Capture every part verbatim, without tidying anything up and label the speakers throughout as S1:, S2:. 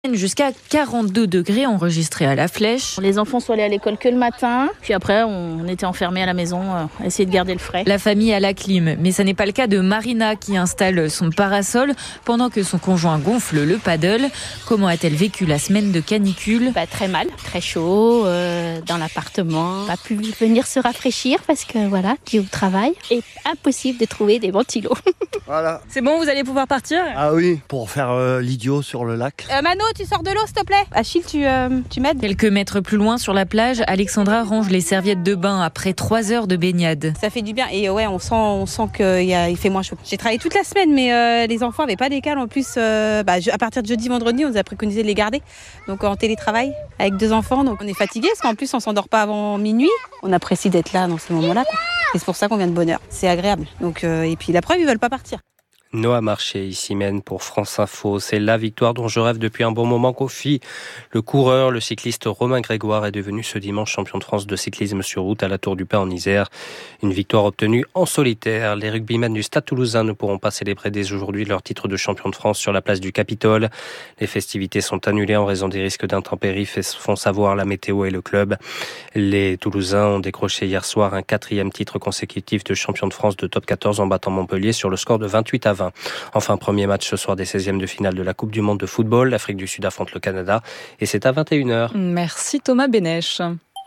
S1: Jusqu'à quarante-deux degrés enregistrés à la Flèche.
S2: Les enfants sont allés à l'école que le matin, puis après on était enfermés à la maison, à essayer de garder le frais.
S1: La famille a la clim, mais ça n'est pas le cas de Marina qui installe son parasol pendant que son conjoint gonfle le paddle. Comment a-t-elle vécu la semaine de canicule ?
S2: Bah, très mal, très chaud, euh, dans l'appartement. Pas pu venir se rafraîchir parce que voilà, tu es au travail et impossible de trouver des ventilos.
S3: Voilà.
S1: C'est bon, vous allez pouvoir partir ?
S3: Ah oui, pour faire euh, l'idiot sur le lac.
S4: Euh, Mano, tu sors de l'eau s'il te plaît. Achille, tu, euh, tu m'aides ?
S1: Quelques mètres plus loin sur la plage, Alexandra range les serviettes de bain après trois heures de baignade.
S4: Ça fait du bien et ouais, on sent, on sent qu'il y a, il fait moins chaud. J'ai travaillé toute la semaine, mais euh, les enfants n'avaient pas d'école. En plus, euh, bah, à partir de jeudi, vendredi, on nous a préconisé de les garder. Donc en télétravail avec deux enfants, donc on est fatigué parce qu'en plus on s'endort pas avant minuit. On apprécie d'être là dans ces moments-là, quoi. Et c'est pour ça qu'on vient de bonne heure. C'est agréable. Donc euh, et puis la preuve, ils veulent pas partir.
S5: Noah Marché, ici mène pour France Info. C'est la victoire dont je rêve depuis un bon moment, Kofi. Le coureur, le cycliste Romain Grégoire est devenu ce dimanche champion de France de cyclisme sur route à la Tour du Pin en Isère. Une victoire obtenue en solitaire. Les rugbymen du Stade Toulousain ne pourront pas célébrer dès aujourd'hui leur titre de champion de France sur la place du Capitole. Les festivités sont annulées en raison des risques d'intempéries, font savoir la météo et le club. Les Toulousains ont décroché hier soir un quatrième titre consécutif de champion de France de top quatorze en battant Montpellier sur le score de vingt-huit à vingt. Enfin, premier match ce soir des seizièmes de finale de la Coupe du Monde de football. L'Afrique du Sud affronte le Canada et c'est à vingt et une heures.
S1: Merci Thomas Bénèche.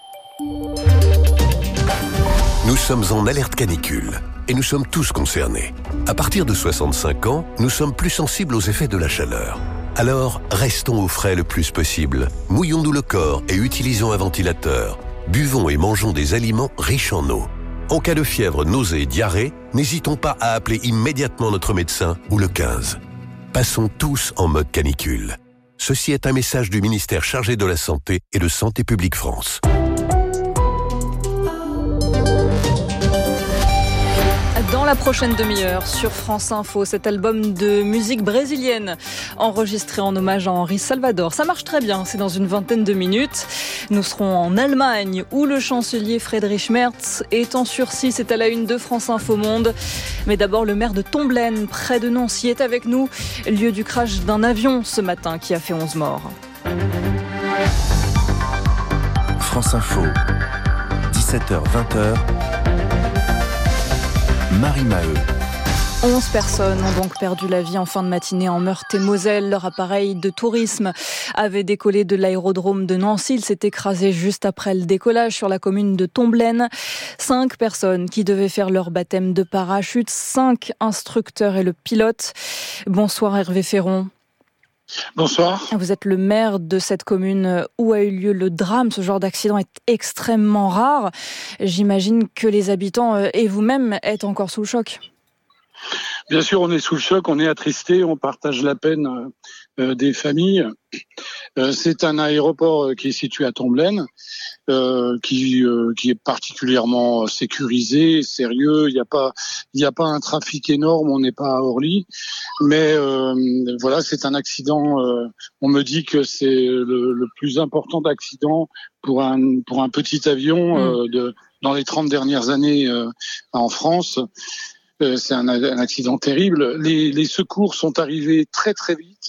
S6: Nous sommes en alerte canicule et nous sommes tous concernés. À partir de soixante-cinq ans, nous sommes plus sensibles aux effets de la chaleur. Alors, restons au frais le plus possible. Mouillons-nous le corps et utilisons un ventilateur. Buvons et mangeons des aliments riches en eau. En cas de fièvre, nausée et diarrhée, n'hésitons pas à appeler immédiatement notre médecin ou le quinze. Passons tous en mode canicule. Ceci est un message du ministère chargé de la Santé et de Santé publique France.
S7: Dans la prochaine demi-heure, sur France Info, cet album de musique brésilienne enregistré en hommage à Henri Salvador. Ça marche très bien, c'est dans une vingtaine de minutes. Nous serons en Allemagne, où le chancelier Friedrich Merz est en sursis. C'est à la une de France Info Monde. Mais d'abord, le maire de Tomblaine, près de Nancy, est avec nous. Lieu du crash d'un avion ce matin qui a fait onze morts.
S8: France Info, dix-sept heures vingt. Marie Maheu.
S7: onze personnes ont donc perdu la vie en fin de matinée en Meurthe-et-Moselle. Leur appareil de tourisme avait décollé de l'aérodrome de Nancy. Il s'est écrasé juste après le décollage sur la commune de Tomblaine. Cinq personnes qui devaient faire leur baptême de parachute. Cinq instructeurs et le pilote. Bonsoir Hervé Ferron.
S9: Bonsoir.
S7: Vous êtes le maire de cette commune où a eu lieu le drame. Ce genre d'accident est extrêmement rare. J'imagine que les habitants et vous-même êtes encore sous le choc.
S9: Bien sûr, on est sous le choc, on est attristé, on partage la peine euh, des familles. Euh, c'est un aéroport qui est situé à Tomblaine, euh, qui, euh, qui est particulièrement sécurisé, sérieux. Il n'y a pas, il n'y a pas un trafic énorme, on n'est pas à Orly, mais euh, voilà, c'est un accident. Euh, on me dit que c'est le, le plus important d'accident pour un pour un petit avion euh, de dans les trente dernières années euh, en France. Euh, c'est un, un accident terrible. Les, les secours sont arrivés très très vite,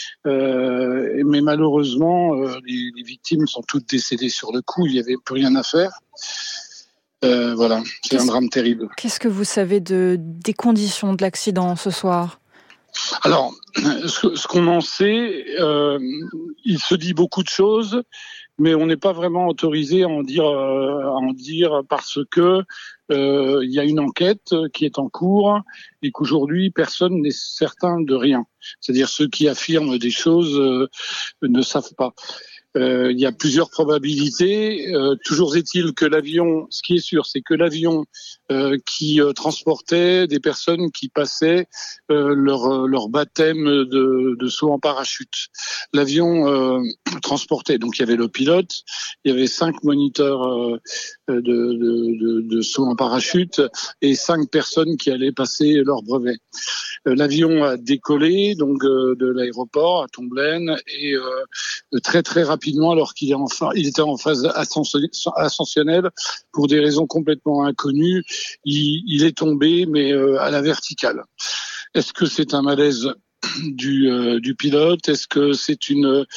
S9: euh, mais malheureusement, euh, les, les victimes sont toutes décédées sur le coup. Il n'y avait plus rien à faire. Euh, voilà, c'est qu'est-ce, un drame terrible.
S7: Qu'est-ce que vous savez de, des conditions de l'accident ce soir ?
S9: Alors, ce, ce qu'on en sait, euh, il se dit beaucoup de choses, mais on n'est pas vraiment autorisé à en dire, euh, à en dire parce que euh, il y a une enquête qui est en cours et qu'aujourd'hui personne n'est certain de rien. C'est-à-dire ceux qui affirment des choses euh, ne savent pas. Euh, il y a plusieurs probabilités. Euh, toujours est-il que l'avion, ce qui est sûr, c'est que l'avion euh, qui euh, transportait des personnes qui passaient euh, leur, leur baptême de, de saut en parachute. L'avion euh, transportait, donc il y avait le pilote, il y avait cinq moniteurs euh, de, de, de, de saut en parachute et cinq personnes qui allaient passer leur brevet. Euh, l'avion a décollé donc euh, de l'aéroport à Tomblaine et euh, très très rapidement, alors qu'il est en fa- il était en phase ascensionnelle pour des raisons complètement inconnues, il, il est tombé mais euh, à la verticale. Est-ce que c'est un malaise ? du, euh, du pilote? Est-ce que c'est une